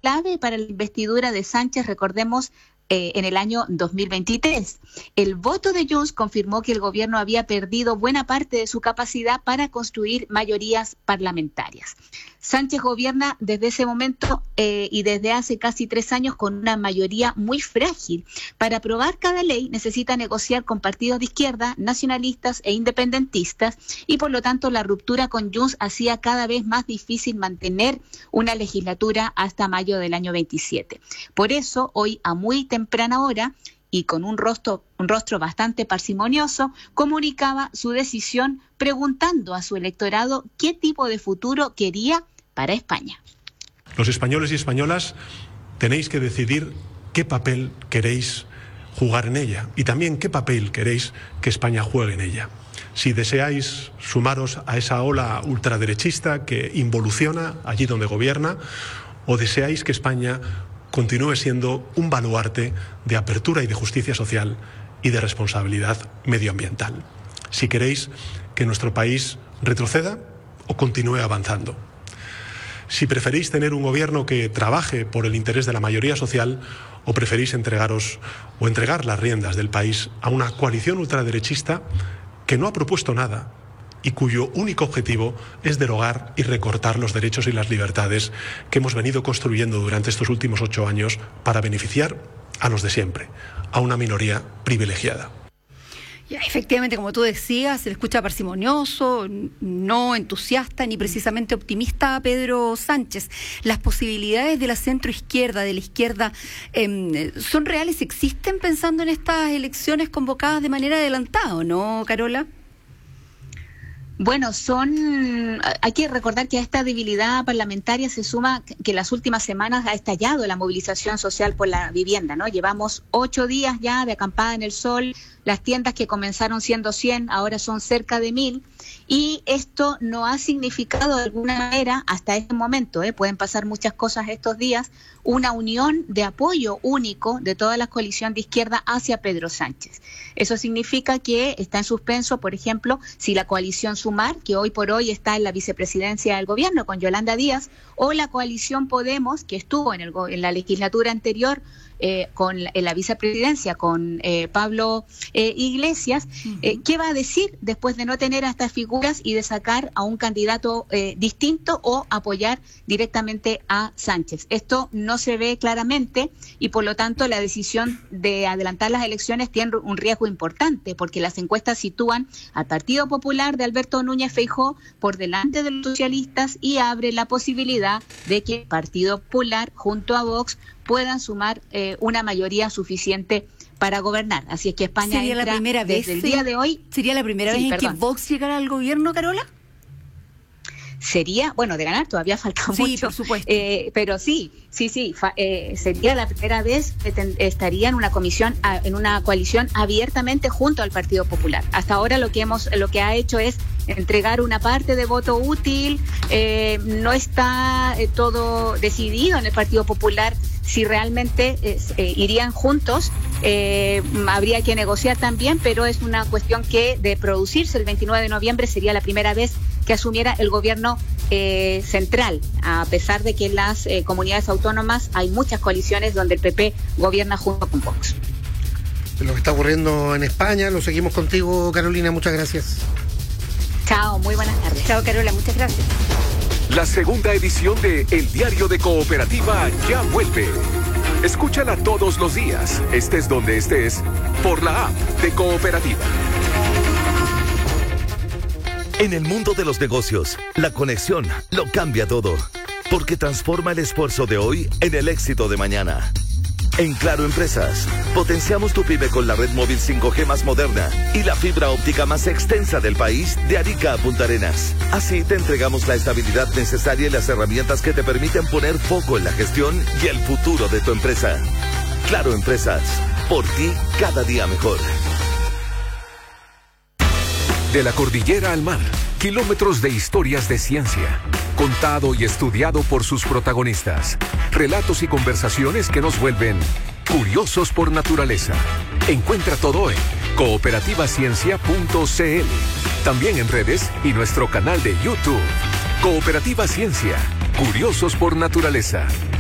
clave para la investidura de Sánchez, recordemos, en el año 2023. El voto de Junts confirmó que el gobierno había perdido buena parte de su capacidad para construir mayorías parlamentarias. Sánchez gobierna desde ese momento y desde hace casi 3 años con una mayoría muy frágil. Para aprobar cada ley necesita negociar con partidos de izquierda, nacionalistas e independentistas, y por lo tanto la ruptura con Junts hacía cada vez más difícil mantener una legislatura hasta mayo del año 27. Por eso, hoy a muy temprana hora y con un rostro bastante parsimonioso, comunicaba su decisión preguntando a su electorado qué tipo de futuro quería para España. Los españoles y españolas tenéis que decidir qué papel queréis jugar en ella y también qué papel queréis que España juegue en ella. Si deseáis sumaros a esa ola ultraderechista que involuciona allí donde gobierna, o deseáis que España continúe siendo un baluarte de apertura y de justicia social y de responsabilidad medioambiental. Si queréis que nuestro país retroceda o continúe avanzando. Si preferís tener un gobierno que trabaje por el interés de la mayoría social, o preferís entregar las riendas del país a una coalición ultraderechista que no ha propuesto nada y cuyo único objetivo es derogar y recortar los derechos y las libertades que hemos venido construyendo durante estos últimos 8 años para beneficiar a los de siempre, a una minoría privilegiada. Ya, efectivamente, como tú decías, se le escucha parsimonioso, no entusiasta ni precisamente optimista a Pedro Sánchez. ¿Las posibilidades de la centroizquierda, de la izquierda, son reales, existen pensando en estas elecciones convocadas de manera adelantada, o no, Carola? Bueno, hay que recordar que a esta debilidad parlamentaria se suma que las últimas semanas ha estallado la movilización social por la vivienda, ¿no? Llevamos 8 días ya de acampada en el sol, las tiendas que comenzaron siendo 100 ahora son cerca de 1000, y esto no ha significado de alguna manera hasta este momento, pueden pasar muchas cosas estos días, una unión de apoyo único de toda la coalición de izquierda hacia Pedro Sánchez. Eso significa que está en suspenso, por ejemplo, si la coalición Sumar, que hoy por hoy está en la vicepresidencia del gobierno con Yolanda Díaz, o la coalición Podemos, que estuvo en la legislatura anterior en la vicepresidencia con Pablo Iglesias, ¿qué va a decir después de no tener a estas figuras y de sacar a un candidato distinto o apoyar directamente a Sánchez? Esto no se ve claramente y por lo tanto la decisión de adelantar las elecciones tiene un riesgo importante, porque las encuestas sitúan al Partido Popular de Alberto Núñez Feijóo por delante de los socialistas y abre la posibilidad de que el Partido Popular junto a Vox puedan sumar una mayoría suficiente para gobernar. Así es que España ¿Sería entra la primera vez, desde el día de hoy. ¿Sería la primera vez en que Vox llegara al gobierno, Carola? Sería, bueno, de ganar todavía falta mucho. Sí, por supuesto. Pero sería la primera vez que estaría en una coalición abiertamente junto al Partido Popular. Hasta ahora lo que ha hecho es entregar una parte de voto útil, no está todo decidido en el Partido Popular si realmente irían juntos. Habría que negociar también, pero es una cuestión que de producirse el 29 de noviembre sería la primera vez que asumiera el gobierno central, a pesar de que en las comunidades autónomas hay muchas coaliciones donde el PP gobierna junto con Vox. Lo que está ocurriendo en España, lo seguimos contigo, Carolina, muchas gracias. Chao, muy buenas tardes. Chao, Carola, muchas gracias. La segunda edición de El Diario de Cooperativa ya vuelve. Escúchala todos los días, estés donde estés, por la app de Cooperativa. En el mundo de los negocios, la conexión lo cambia todo, porque transforma el esfuerzo de hoy en el éxito de mañana. En Claro Empresas, potenciamos tu pyme con la red móvil 5G más moderna y la fibra óptica más extensa del país de Arica a Punta Arenas. Así te entregamos la estabilidad necesaria y las herramientas que te permiten poner foco en la gestión y el futuro de tu empresa. Claro Empresas, por ti cada día mejor. De la cordillera al mar, kilómetros de historias de ciencia, contado y estudiado por sus protagonistas. Relatos y conversaciones que nos vuelven curiosos por naturaleza. Encuentra todo en cooperativaciencia.cl. También en redes y nuestro canal de YouTube. Cooperativa Ciencia, curiosos por naturaleza.